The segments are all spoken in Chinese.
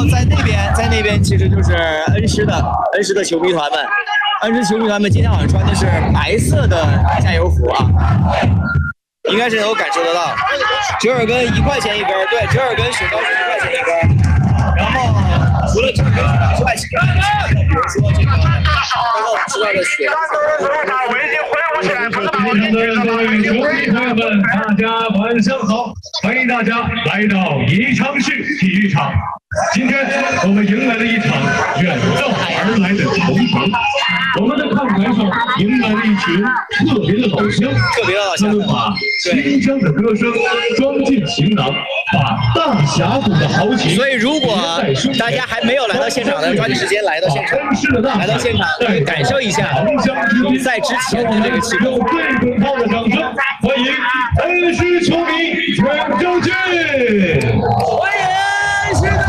后在那边其实就是恩施的球迷团们，恩施球迷团们今天晚上穿的是白色的加油服啊，应该是能够感受得到。折耳根1块钱一根，对，折耳根雪糕是1块钱一根。然后除了折耳根1块钱，比如说这个刚刚我们知道的雪糕。 各位球迷朋友们，大家晚上好！欢迎大家来到宜昌市体育场。今天我们迎来了一场远道而来的重逢。我们的看台上迎来了一群特别的老乡，他们把新疆的歌声装进行囊，把大峡谷的豪情。 所以，如果大家还没有来到现场的，抓紧时间来到现场，感受一下比赛之前的这个气氛。 最滚烫的掌声，欢迎恩施球迷远征军！ 欢迎恩施队！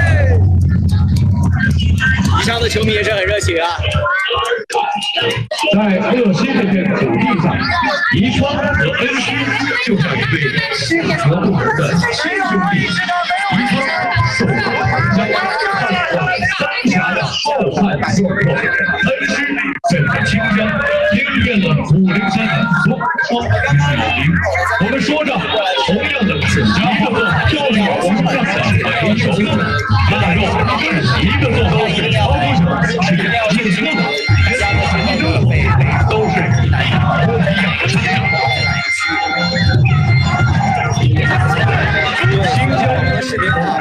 宜昌的球迷也是很热情啊。 在热心这片土地上，宜昌和恩施就像一对性格不同的亲兄弟。宜昌守护长江，三峡的浩瀚壮阔；恩施镇在清江，听遍了武陵山的风霜雨淋。我们说着同样的楚家货，就是我们这样的白熟肉，腊肉是一个做法，包不成是硬说的。都是不一样的成长。新疆的视频号，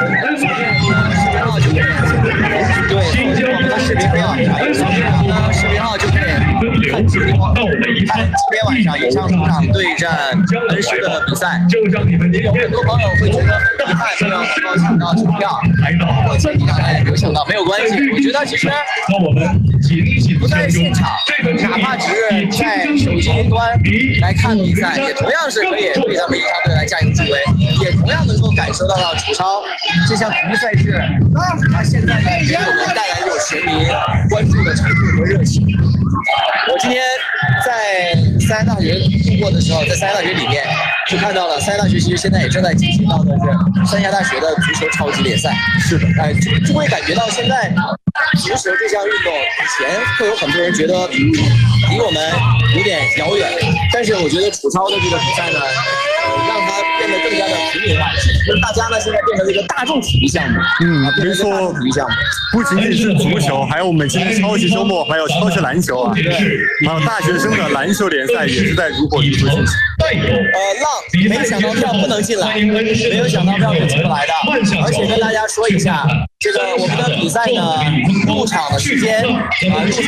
新疆的视频号就可以看直播。到了宜昌，今天晚上宜昌主场对战恩施的比赛，就让你们有很多朋友会觉得很遗憾，没有能够抢到球票。我前几场也没有抢到，没有关系。我觉得其实不在现场，哪怕只是在手机端来看比赛，也同样是可以为咱们宜昌队来加油助威，也同样能够感受到楚超这项体育赛事，它现在给我们带来这种球迷关注的程度和热情。我今天在三峡大学度过的时候，在三峡大学里面就看到了，三峡大学其实现在也正在进行到的是三峡大学的足球超级联赛。是的，就会感觉到现在足球这项运动，以前会有很多人觉得离我们有点遥远，但是我觉得楚超的这个比赛呢，让它变得更加的平民化，大家呢现在变成了一个大众体育项目。 没错，不仅仅是足球，还有我们今天超级周末，还有超级篮球啊，还有大学生的篮球联赛也是在如火如荼进行。 浪没抢到票不能进来，没有抢到票是进不来的。而且跟大家说一下，这个我们的比赛呢，入场的时间是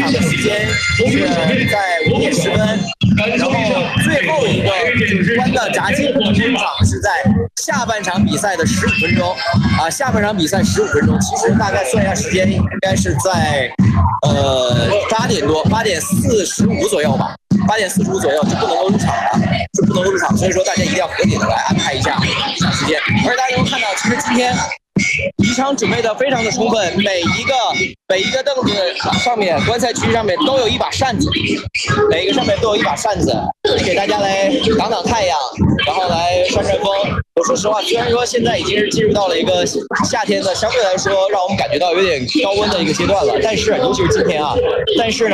在5点10分，然后最后一个就是关的闸机入场是在下半场比赛的15分钟啊，下半场比赛15分钟，其实大概算一下时间，应该是在8点多，8点45左右吧。8点45左右就不能够入场了，所以说大家一定要合理的来安排一下时间。而且大家能看到，其实今天宜昌准备的非常的充分，每一个凳子上面，观赛区上面都有一把扇子，每一个上面都有一把扇子，给大家来挡挡太阳，然后来扇扇风。我说实话，虽然说现在已经是进入到了一个夏天的，相对来说让我们感觉到有点高温的一个阶段了，但是尤其是今天啊，但是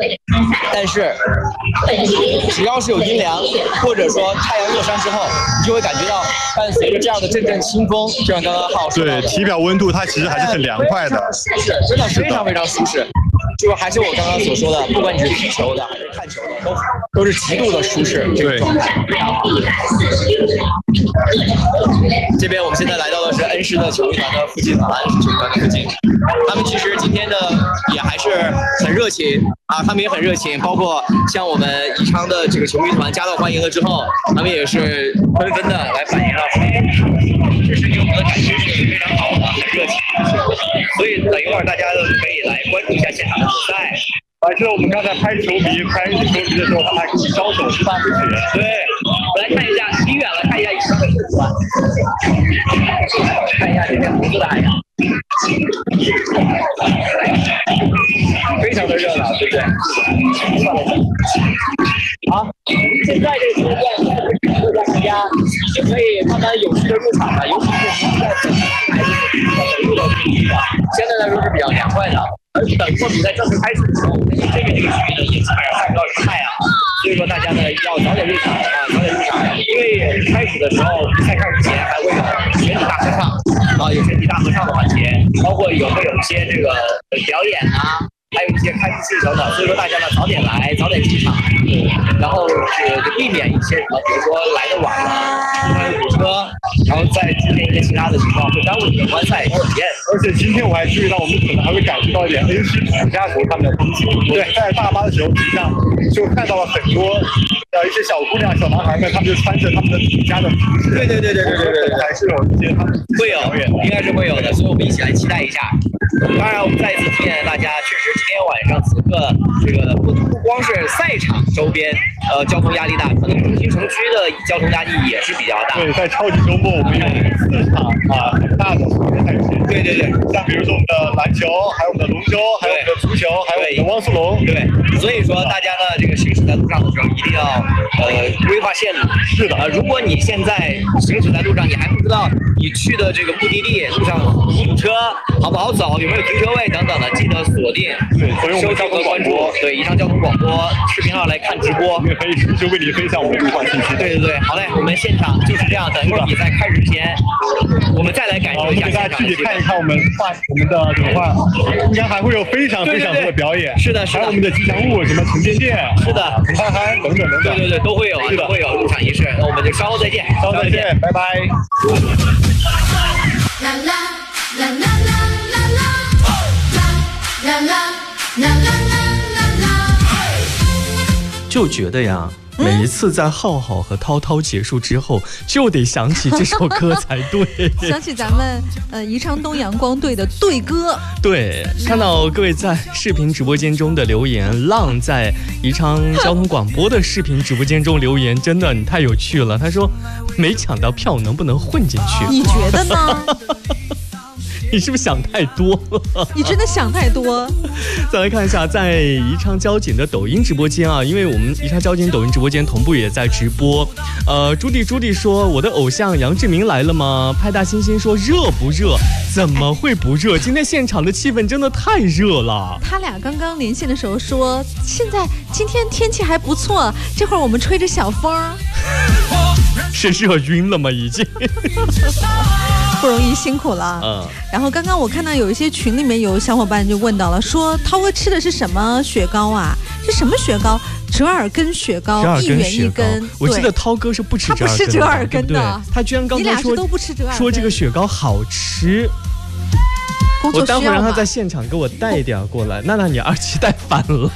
只要是有阴凉，或者说太阳落山之后，你就会感觉到伴随着这样的阵阵清风，就像刚刚浩说到的， 对，体表温度它其实还是很凉快的， 真的非常非常舒适。就是还是我刚刚所说的，不管你是踢球的还是看球的，都是极度的舒适这个状态。这边我们现在来到的是恩施的球迷团的附近，恩施球迷团的附近。他们其实今天的也还是很热情啊，他们也很热情，包括像我们宜昌的这个球迷团加到欢迎了之后，他们也是纷纷的来反映了，这是给我们的感觉是非常好的，很热情。所以等一会儿大家都可以来关注一下现场的比赛。 还是我们刚才拍球迷的时候，他们还跟你招手是吧？ 对，我来看一下，离远了看一下宜昌的球团，看一下这边红色的海洋，非常的热闹，对不对？好，现在这个阶段，大家也可以慢慢有序的入场了，尤其是在还是相对来说是比较凉快的。而等一会儿比赛正式开始的时候，这个区域呢也基本上看不到有太阳，所以说大家呢要早点入场啊，早点入场，因为开始的时候比赛开始前还会有全体大合唱啊，有全体大合唱的环节，包括会有一些这个表演啊。还有一些开幕式等等，所以说大家呢早点来，早点进场，然后避免一些什么，比如说来的晚了，堵车，然后再出现一些其他的情况，会耽误你的观赛体验。 而且今天我还注意到，我们可能还会感受到一点恩施土家族他们的风情。对，在大巴的时候，实际上就看到了很多一些小姑娘、小男孩们，他们就穿着他们的土家的服饰。 对， 还是有一些他们会有，应该是会有的，所以我们一起来期待一下。当然，我们再一次提醒大家，确实今天晚上此刻这个不光是赛场周边，交通压力大，可能中心城区的交通压力也是比较大。 对，在超级周末我们有4场很大的赛事。 对， 像比如说我们的篮球，还有我们的龙舟，还有我们的足球，还有我们的汪苏泷。 对，所以说大家呢，这个行驶在路上的时候一定要规划线路。 是的， 如果你现在行驶在路上，你还不知道你去的这个目的地路上堵车好不好走，有没有停车位等等的，记得锁定收听和关注宜昌交通广播视频号来看直播， 也可以就为你分享我们的路况信息。 对，好嘞，我们现场就是这样，等一会儿比赛开始前，我们再来感受一下现场的气氛。 看一看我们的怎么话，应该还会有非常多的表演。 是的， 还有我们的吉祥物，什么沉甸甸， 是的， 红憨憨等等。 对，都会有啊，都会有入场仪式。那我们就稍后再见， 拜拜。 啦啦啦啦啦啦啦啦啦啦啦， 就觉得呀。每一次在浩浩和涛涛结束之后，就得想起这首歌才对。 想起咱们宜昌东阳光队的队歌。 对，看到各位在视频直播间中的留言，浪在宜昌交通广播的视频直播间中留言，真的你太有趣了。他说没抢到票能不能混进去？ 你觉得呢？ 你是不是想太多了？ 你真的想太多。 再来看一下，在宜昌交警的抖音直播间啊，因为我们宜昌交警抖音直播间同步也在直播。朱棣说，我的偶像杨志明来了吗？派大星星说热不热？怎么会不热？今天现场的气氛真的太热了。 他俩刚刚连线的时候说，今天天气还不错，这会儿我们吹着小风。 是热晕了吗？已经。 不容易，辛苦了。然后刚刚我看到有一些群里面有小伙伴就问到了，说涛哥吃的是什么雪糕啊？是什么雪糕？折耳根雪糕，1元1根。 我记得涛哥是不吃折耳根的， 他不吃折耳根的。 他居然刚才说都不吃折耳根， 说这个雪糕好吃。我待会儿让他在现场给我带一点过来。娜娜，你2期带反了。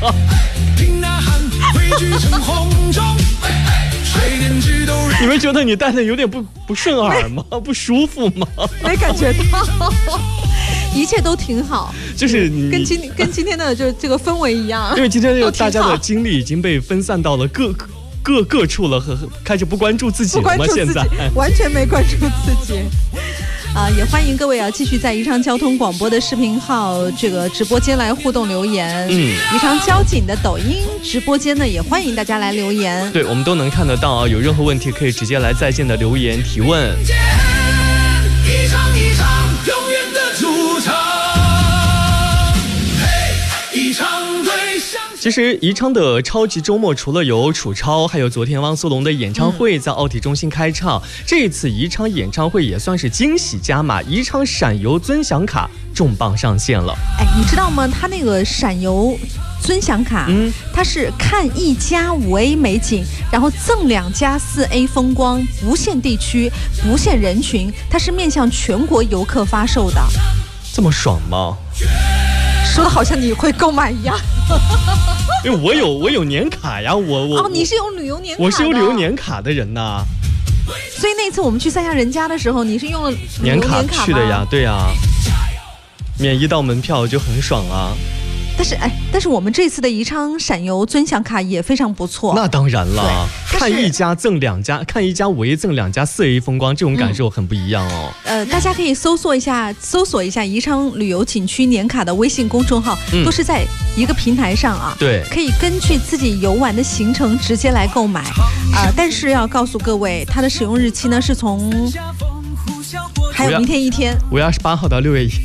你们觉得你戴的有点不顺耳吗？不舒服吗？ 没感觉到，一切都挺好， 就是跟今天的就这个氛围一样。 因为今天大家的精力已经被分散到了各处了，开始不关注自己了吗？现在完全没关注自己。也欢迎各位继续在宜昌交通广播的视频号这个直播间来互动留言。宜昌交警的抖音直播间呢，也欢迎大家来留言。 对，我们都能看得到啊，有任何问题可以直接来在线的留言提问。宜昌永远的主场。宜昌队上。其实宜昌的超级周末除了有楚超，还有昨天汪苏泷的演唱会在奥体中心开唱。这次宜昌演唱会也算是惊喜加码，宜昌闪游尊享卡重磅上线了。 你知道吗？它那个闪游尊享卡，它是看1家5A 美景，然后赠2家4A 风光，不限地区，不限人群，它是面向全国游客发售的。 这么爽吗？ 说的好像你会购买一样。 因为我有年卡呀， 你是有旅游年卡的。 我是有旅游年卡的人呐。 所以那次我们去三峡人家的时候，你是用了年卡去的呀？对呀，免1道门票就很爽啊。 但是我们这次的宜昌闪游尊享卡也非常不错。 那当然了，看1家赠2家，看1家5A 赠2家4A 风光，这种感受很不一样哦。 大家可以搜索一下宜昌旅游景区年卡的微信公众号，都是在一个平台上啊。 对， 可以根据自己游玩的行程直接来购买但是要告诉各位，它的使用日期呢是从还有明天1天，5 月28号到6月1。